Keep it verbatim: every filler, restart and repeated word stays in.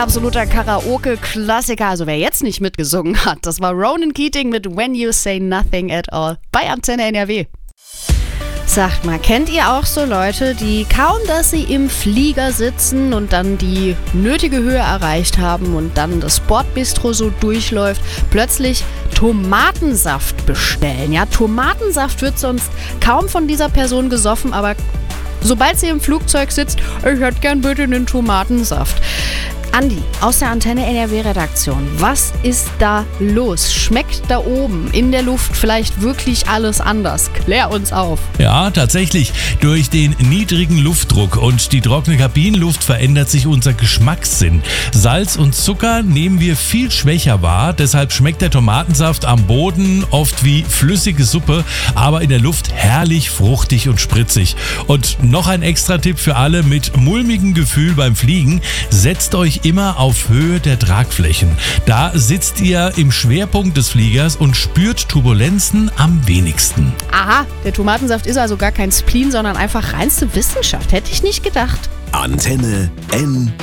absoluter Karaoke-Klassiker. Also wer jetzt nicht mitgesungen hat, das war Ronan Keating mit When You Say Nothing at All bei Antenne N R W. Sagt mal, kennt ihr auch so Leute, die kaum, dass sie im Flieger sitzen und dann die nötige Höhe erreicht haben und dann das Bordbistro so durchläuft, plötzlich Tomatensaft bestellen? Ja, Tomatensaft wird sonst kaum von dieser Person gesoffen, aber sobald sie im Flugzeug sitzt, ich hätte gern bitte einen Tomatensaft. Andi aus der Antenne N R W-Redaktion, was ist da los? Schmeckt da oben in der Luft vielleicht wirklich alles anders? Klär uns auf. Ja, tatsächlich. Durch den niedrigen Luftdruck und die trockene Kabinenluft verändert sich unser Geschmackssinn. Salz und Zucker nehmen wir viel schwächer wahr, deshalb schmeckt der Tomatensaft am Boden oft wie flüssige Suppe, aber in der Luft herrlich fruchtig und spritzig. Und noch ein Extra-Tipp für alle mit mulmigem Gefühl beim Fliegen: Setzt euch immer auf Höhe der Tragflächen. Da sitzt ihr im Schwerpunkt des Fliegers und spürt Turbulenzen am wenigsten. Aha, der Tomatensaft ist also gar kein Spleen, sondern einfach reinste Wissenschaft. Hätte ich nicht gedacht. Antenne N